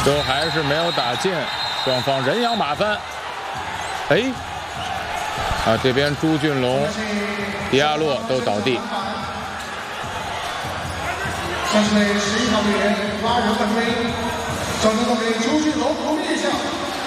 都还是没有打进，双方人仰马翻。哎，这边朱俊龙、迪亚洛都倒地。 3位11号队员拉人犯规，赵成栋给朱俊龙鼓励一下。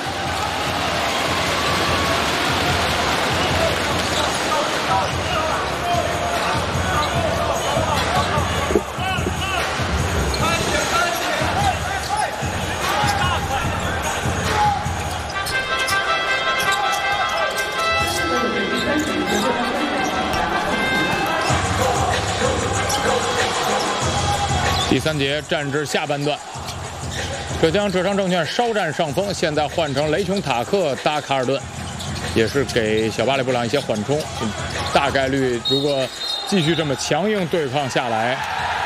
第3节战至下半段，浙江浙商证券稍占上风，现在换成雷琼塔克搭卡尔顿，也是给小巴里布朗一些缓冲。大概率如果继续这么强硬对抗下来，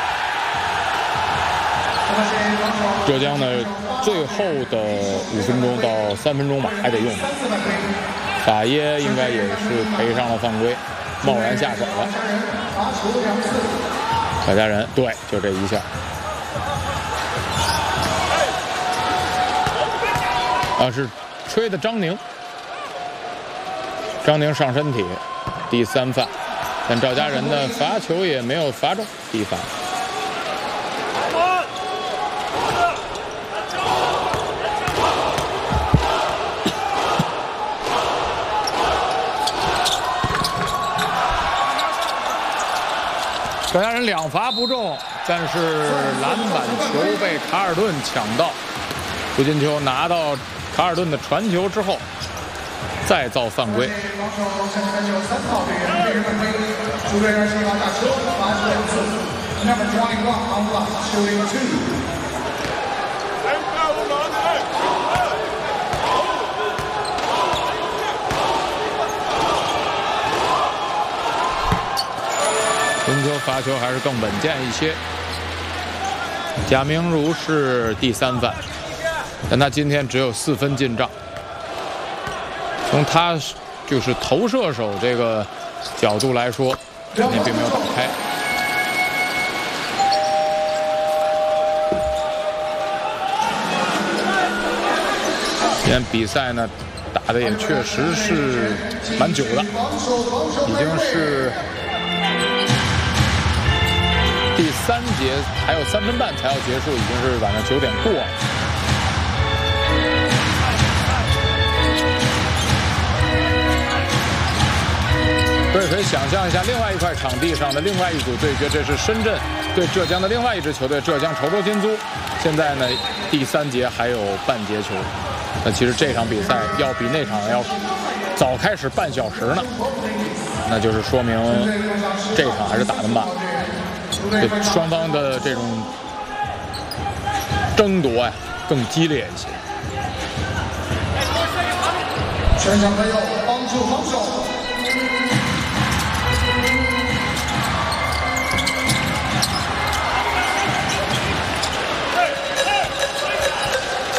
浙江呢最后的5分钟到3分钟吧还得用。法耶应该也是赔上了犯规，贸然下手了。 小家人，对，就这一下。是吹的张宁，张宁上身体，第3犯，但赵家人的罚球也没有罚中，第1罚。赵家人2罚不中，但是篮板球被卡尔顿抢到。胡金秋拿到卡尔顿的传球之后，再造犯规。胡金秋罚球还是更稳健一些。贾明儒是第3犯。 但他今天只有4分进账，从他就是投射手这个角度来说，今天并没有打开。今天比赛呢打的也确实是蛮久的，已经是第3节，还有3分半才要结束，已经是晚上9点过了。 所以可以想象一下，另外一块场地上的另外一组对决，这是深圳对浙江的另外一支球队——浙江稠州金租。现在呢，第3节还有半节球，那其实这场比赛要比那场要早开始半小时呢，那就是说明这场还是打得慢。对双方的这种争夺呀，更激烈一些。 全场朋友帮助防守。